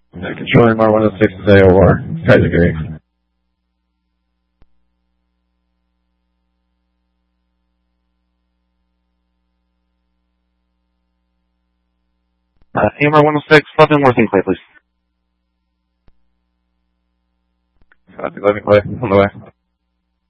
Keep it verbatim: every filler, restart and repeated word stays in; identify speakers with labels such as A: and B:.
A: Yeah, controlling more one oh six is A O R. Guys agree.
B: Uh, A M R one oh six, Leavenworth and Clay, please.
A: Copy, Levin Clay, on the way.